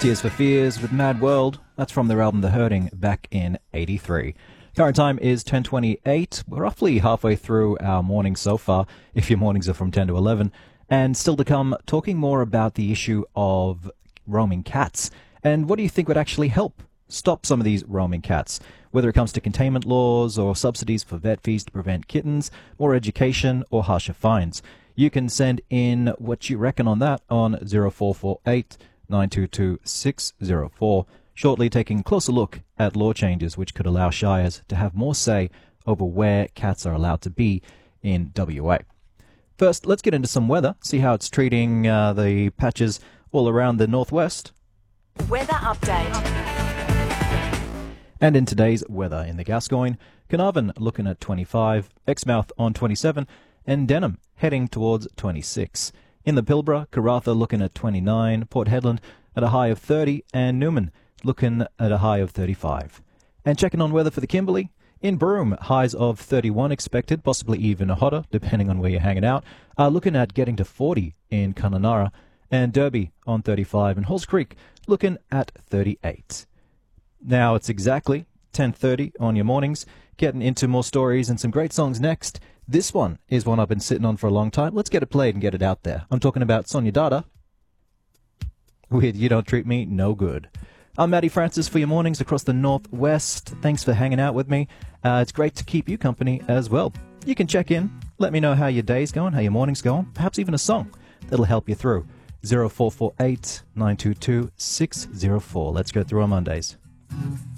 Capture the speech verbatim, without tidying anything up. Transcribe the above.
Tears for Fears with Mad World. That's from their album The Hurting back in eighty-three. Current time is ten twenty-eight. We're roughly halfway through our morning so far, if your mornings are from ten to eleven. And still to come, talking more about the issue of roaming cats. And what do you think would actually help stop some of these roaming cats? Whether it comes to containment laws or subsidies for vet fees to prevent kittens, more education or harsher fines. You can send in what you reckon on that on zero four four eight, nine two two, six zero four. Shortly taking a closer look at law changes which could allow shires to have more say over where cats are allowed to be in W A. First, let's get into some weather, see how it's treating uh, the patches all around the northwest. Weather update. And in today's weather, in the Gascoyne, Carnarvon looking at twenty-five, Exmouth on twenty-seven, and Denham heading towards twenty-six. In the Pilbara, Karratha looking at twenty-nine, Port Hedland at a high of thirty, and Newman looking at a high of thirty-five. And checking on weather for the Kimberley, in Broome, highs of thirty-one expected, possibly even hotter, depending on where you're hanging out. Uh, looking at getting to forty in Kununurra, and Derby on thirty-five, and Halls Creek looking at thirty-eight. Now it's exactly ten thirty on your mornings. Getting into more stories and some great songs next. This one is one I've been sitting on for a long time. Let's get it played and get it out there. I'm talking about Sonia Dada with You Don't Treat Me No Good. I'm Matty Francis for your mornings across the northwest. Thanks for hanging out with me. Uh, it's great to keep you company as well. You can check in. Let me know how your day's going, how your morning's going. Perhaps even a song that'll help you through. zero four four eight, nine two two, six zero four. Let's go through our Mondays.